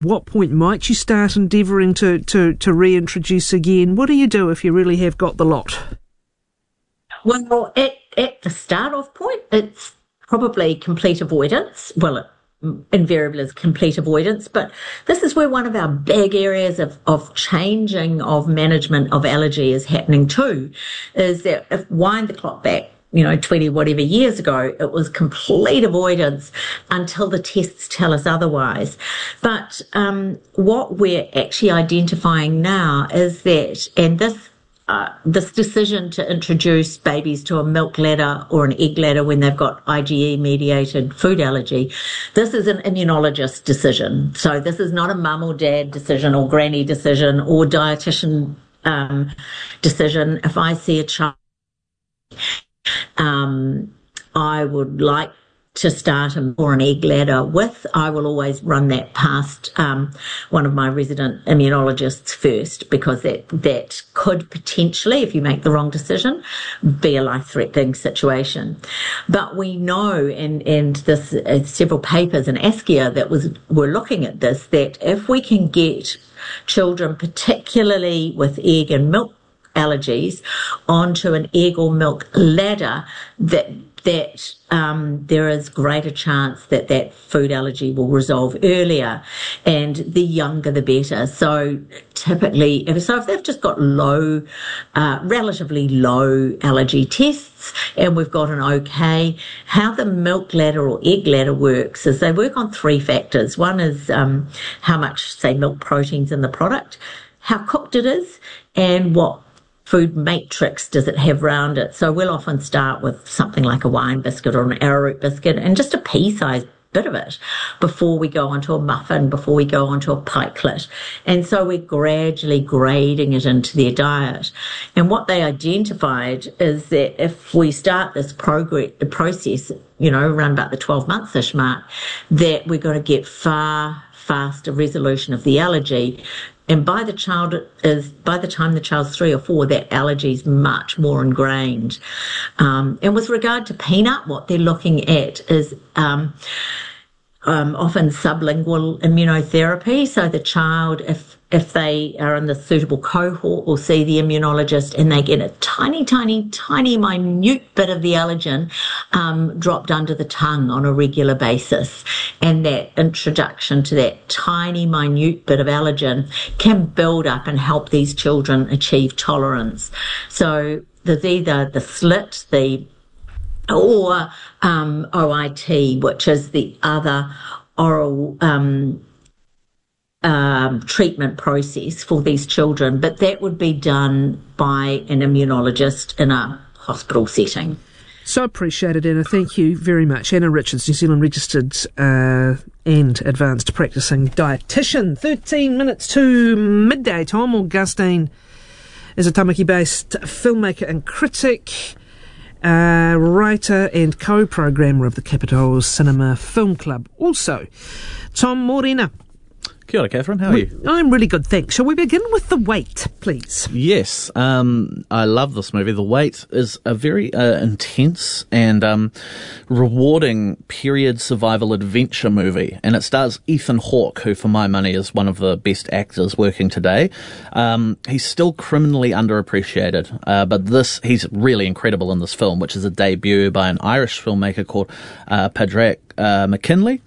what point might you start endeavouring to reintroduce again? What do you do if you really have got the lot? Well, at the start-off point, it's probably complete avoidance. Well, it invariably is complete avoidance, but this is where one of our big areas of changing of management of allergy is happening too, is that if wind the clock back, 20 whatever years ago, it was complete avoidance until the tests tell us otherwise. But what we're actually identifying now is that, and this decision to introduce babies to a milk ladder or an egg ladder when they've got IgE-mediated food allergy, this is an immunologist decision. So this is not a mum or dad decision or granny decision or dietitian decision. If I see a child I would like to start or an egg ladder with, I will always run that past one of my resident immunologists first, because that could potentially, if you make the wrong decision, be a life-threatening situation. But we know, and this several papers in ASCIA that were looking at this, that if we can get children, particularly with egg and milk allergies, onto an egg or milk ladder, that there is greater chance that food allergy will resolve earlier, and the younger the better. So typically, if they've just got relatively low allergy tests, and we've got an okay, how the milk ladder or egg ladder works is they work on three factors. One is how much, say, milk protein's in the product, how cooked it is, and what food matrix does it have around it. So we'll often start with something like a wine biscuit or an arrowroot biscuit and just a pea-sized bit of it before we go onto a muffin, before we go onto a pikelet. And so we're gradually grading it into their diet. And what they identified is that if we start this process, around about the 12 months-ish mark, that we're going to get far faster resolution of the allergy. And by the time the child's 3 or 4, that allergy is much more ingrained. And with regard to peanut, what they're looking at is often sublingual immunotherapy. So the child, if they are in the suitable cohort, will see the immunologist and they get a tiny, tiny, tiny, minute bit of the allergen dropped under the tongue on a regular basis. And that introduction to that tiny, minute bit of allergen can build up and help these children achieve tolerance. So there's either the slit, or OIT, which is the other oral treatment process for these children, but that would be done by an immunologist in a hospital setting. So appreciated, Anna. Thank you very much. Anna Richards, New Zealand registered and advanced practising dietitian. 13 minutes to midday. Tom Augustine is a Tamaki-based filmmaker and critic, writer and co-programmer of the Capitol Cinema Film Club. Also, Tom Morena. Kia ora, Catherine. How are you? I'm really good, thanks. Shall we begin with The Wait, please? Yes. I love this movie. The Wait is a very intense and rewarding period survival adventure movie. And it stars Ethan Hawke, who for my money is one of the best actors working today. He's still criminally underappreciated, but he's really incredible in this film, which is a debut by an Irish filmmaker called Padraig McKinley.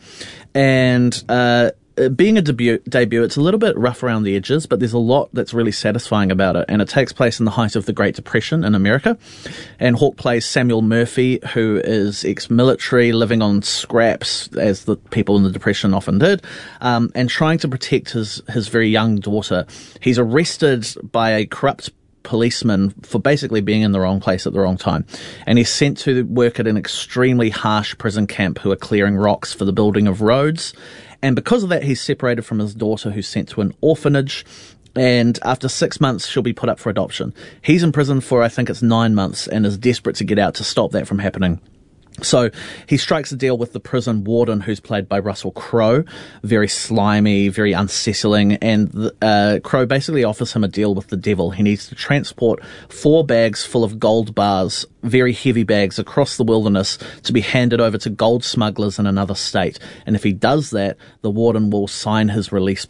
And being a debut, it's a little bit rough around the edges, but there's a lot that's really satisfying about it. And it takes place in the height of the Great Depression in America. And Hawke plays Samuel Murphy, who is ex-military, living on scraps, as the people in the Depression often did, and trying to protect his very young daughter. He's arrested by a corrupt policeman for basically being in the wrong place at the wrong time. And he's sent to work at an extremely harsh prison camp who are clearing rocks for the building of roads. And because of that, he's separated from his daughter, who's sent to an orphanage. And after 6 months, she'll be put up for adoption. He's in prison for, I think it's 9 months, and is desperate to get out to stop that from happening. So he strikes a deal with the prison warden, who's played by Russell Crowe, very slimy, very unsettling, and Crowe basically offers him a deal with the devil. He needs to transport 4 bags full of gold bars, very heavy bags, across the wilderness to be handed over to gold smugglers in another state. And if he does that, the warden will sign his release